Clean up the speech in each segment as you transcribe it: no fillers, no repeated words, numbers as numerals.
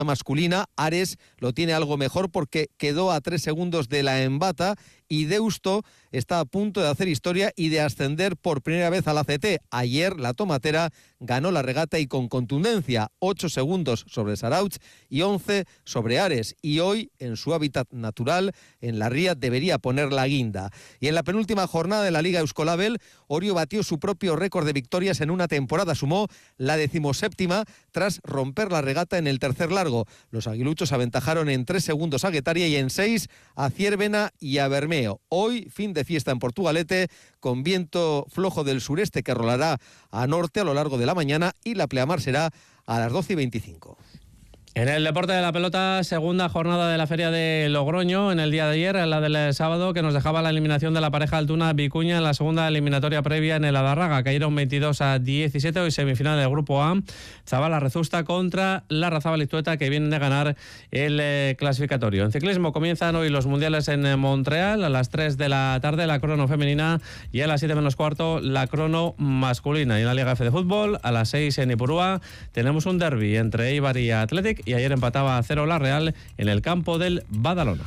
masculina, Ares lo tiene algo mejor porque quedó a 3 segundos de la embata y Deusto está a punto de hacer historia y de ascender por primera vez al ACT. Ayer la tomatera ganó la regata y con contundencia, 8 segundos sobre Sarauch y 11 sobre Ares. Y hoy, en su hábitat natural, en la ría, debería poner la guinda. Y en la penúltima jornada de la Liga Euskolabel, Orio batió su propio récord de victorias en una temporada. Sumó la 17ª tras romper la regata en el tercer largo. Los aguiluchos aventajaron en 3 segundos a Guetaria y en 6 a Ciervena y a Bermeo. Hoy, fin de fiesta en Portugalete, con viento flojo del sureste que rolará a norte a lo largo de la mañana y la pleamar será a las 12:25. En el deporte de la pelota, segunda jornada de la Feria de Logroño en el día de ayer, la del sábado, que nos dejaba la eliminación de la pareja Altuna-Vicuña en la segunda eliminatoria previa en el Adarraga. Cayeron 22-17, hoy semifinal del Grupo A. Zabala-Rezusta contra la Razabal-Iztueta, que vienen de ganar el clasificatorio. En ciclismo comienzan hoy los mundiales en Montreal, a las 3 de la tarde la crono femenina y a las 7 menos cuarto la crono masculina. Y en la Liga F de fútbol, a las 6 en Ipurúa, tenemos un derbi entre Eibar y Athletic, y ayer empataba a 0 la Real en el campo del Badalona.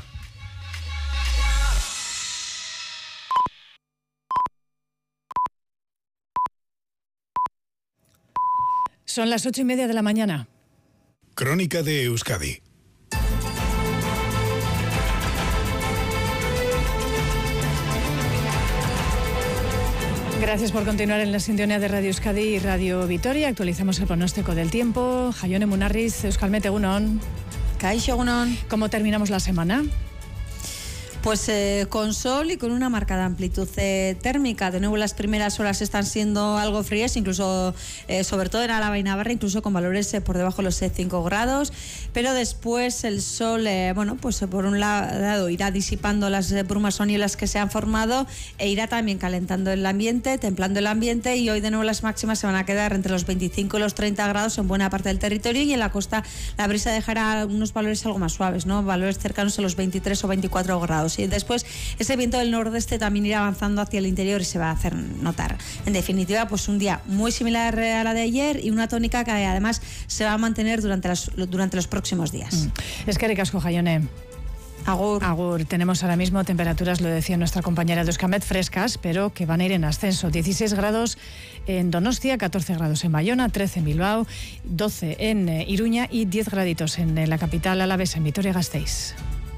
Son las 8:30 de la mañana. Crónica de Euskadi. Gracias por continuar en la sintonía de Radio Euskadi y Radio Vitoria. Actualizamos el pronóstico del tiempo. Jaione Munarriz, Euskalmet Egunon. Kaixo Egunon. ¿Cómo terminamos la semana? Pues con sol y con una marcada amplitud térmica. De nuevo, las primeras horas están siendo algo frías, incluso sobre todo en Álava y Navarra, incluso con valores por debajo de los 5 grados. Pero después el sol, pues por un lado irá disipando las brumas o nieblas que se han formado e irá también calentando el ambiente, templando el ambiente, y hoy de nuevo las máximas se van a quedar entre los 25 y los 30 grados en buena parte del territorio, y en la costa la brisa dejará unos valores algo más suaves, ¿no? Valores cercanos a los 23 o 24 grados. Y después ese viento del nordeste también irá avanzando hacia el interior y se va a hacer notar. En definitiva, pues un día muy similar a la de ayer y una tónica que además se va a mantener durante los próximos días. Eskerrik asko, Jaione. Agur. Tenemos ahora mismo temperaturas, lo decía nuestra compañera de Euskalmet, frescas, pero que van a ir en ascenso. 16 grados en Donostia, 14 grados en Bayona, 13 en Bilbao, 12 en Iruña y 10 graditos en la capital alavesa, en Vitoria-Gasteiz.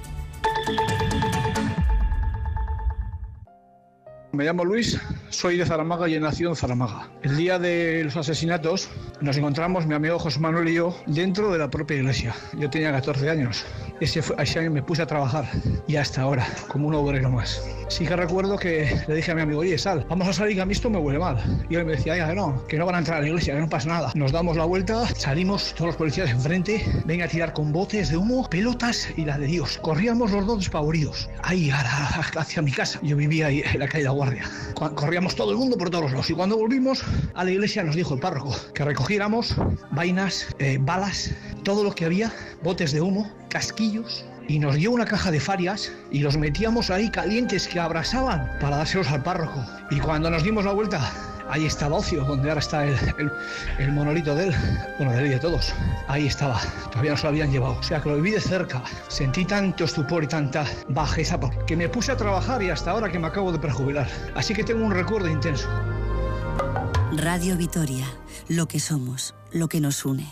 Me llamo Luis, soy de Zaramaga y he nacido en Zaramaga. El día de los asesinatos nos encontramos mi amigo José Manuel y yo dentro de la propia iglesia. Yo tenía 14 años. Ese año me puse a trabajar y hasta ahora, como un obrero más. Sí que recuerdo que le dije a mi amigo, oye, sal, vamos a salir, que a mí esto me huele mal. Y él me decía, que no van a entrar a la iglesia, que no pasa nada. Nos damos la vuelta, salimos todos los policías enfrente, ven a tirar con botes de humo, pelotas y la de Dios. Corríamos los dos despavoridos, ahí hacia mi casa. Yo vivía ahí en la calle de la Guardia. Corríamos todo el mundo por todos los lados, y cuando volvimos a la iglesia nos dijo el párroco que recogiéramos vainas, balas, todo lo que había, botes de humo, casquillos, y nos dio una caja de farias y los metíamos ahí calientes que abrasaban para dárselos al párroco. Y cuando nos dimos la vuelta, ahí estaba Ocio, donde ahora está el monolito de él, bueno, de él y de todos. Ahí estaba, todavía no se lo habían llevado. O sea que lo viví de cerca, sentí tanto estupor y tanta bajeza que me puse a trabajar, y hasta ahora que me acabo de prejubilar. Así que tengo un recuerdo intenso. Radio Vitoria, lo que somos, lo que nos une.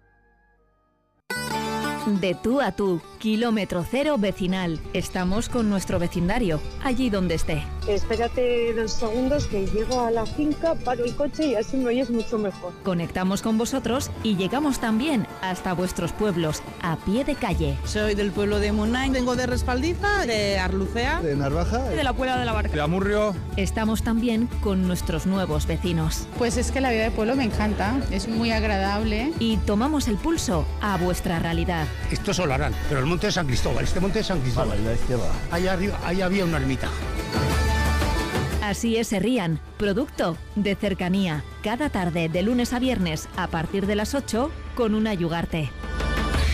De tú a tú, kilómetro cero vecinal. Estamos con nuestro vecindario, allí donde esté. Espérate 2 segundos que llego a la finca, paro el coche y así me oyes mucho mejor. Conectamos con vosotros y llegamos también hasta vuestros pueblos, a pie de calle. Soy del pueblo de Munain, vengo de Respaldiza, de Arlucea, de Narvaja, de la Puebla de la Barca, de Amurrio. Estamos también con nuestros nuevos vecinos. Pues es que la vida de pueblo me encanta, es muy agradable. Y tomamos el pulso a vuestra realidad. Esto es Olarán, pero el monte de San Cristóbal, este monte de San Cristóbal. A la izquierda. Allá arriba, ahí había una ermita. Así es Herrían, producto de cercanía. Cada tarde, de lunes a viernes, a partir de las 8, con una Yugarte.